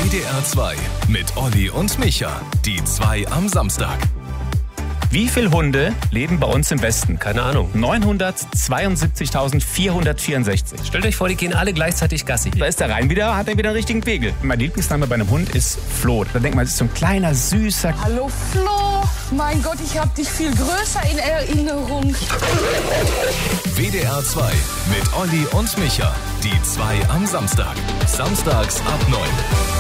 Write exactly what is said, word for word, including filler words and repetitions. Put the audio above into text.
D R zwei mit Olli und Micha. Die zwei am Samstag. Wie viele Hunde leben bei uns im Westen? Keine Ahnung. neunhundertzweiundsiebzigtausendvierhundertvierundsechzig. Stellt euch vor, die gehen alle gleichzeitig Gassi. Da ist der Rhein wieder, hat er wieder einen richtigen Pegel. Mein Lieblingsname bei einem Hund ist Flo. Da denkt man, es ist so ein kleiner, süßer... Hallo Flo, mein Gott, ich hab dich viel größer in Erinnerung. W D R zwei mit Olli und Micha. Die zwei am Samstag. Samstags ab neun.